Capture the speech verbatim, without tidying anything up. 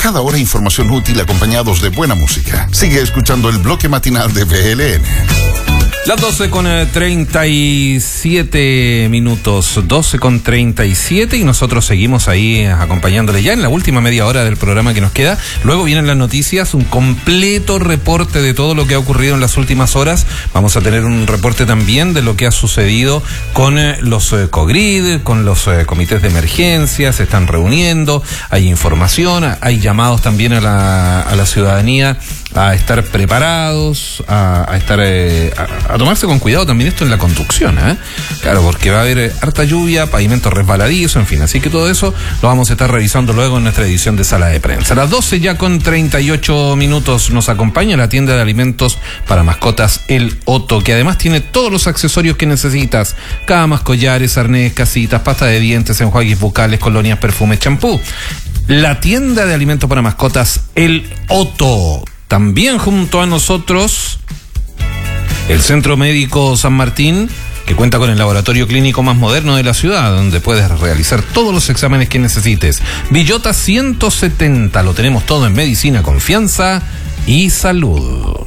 Cada hora información útil acompañados de buena música. Sigue escuchando el bloque matinal de B L N. Las doce con treinta y siete minutos, doce con treinta y siete, y nosotros seguimos ahí acompañándole ya en la última media hora del programa que nos queda. Luego vienen las noticias, un completo reporte de todo lo que ha ocurrido en las últimas horas. Vamos a tener un reporte también de lo que ha sucedido con eh, los eh, COGRID, con los eh, comités de emergencia, se están reuniendo, hay información, hay llamados también a la, a la ciudadanía a estar preparados, a, a estar eh, a, a tomarse con cuidado también esto en la conducción, ¿eh? Claro, porque va a haber harta lluvia, pavimento resbaladizo, en fin, así que todo eso lo vamos a estar revisando luego en nuestra edición de Sala de Prensa. A las doce ya con treinta y ocho minutos nos acompaña la tienda de alimentos para mascotas El Otto, que además tiene todos los accesorios que necesitas: camas, collares, arnés, casitas, pasta de dientes, enjuagues bucales, colonias, perfumes, champú. La tienda de alimentos para mascotas El Otto. También junto a nosotros el Centro Médico San Martín, que cuenta con el laboratorio clínico más moderno de la ciudad, donde puedes realizar todos los exámenes que necesites. Villota ciento setenta, lo tenemos todo en medicina, confianza y salud.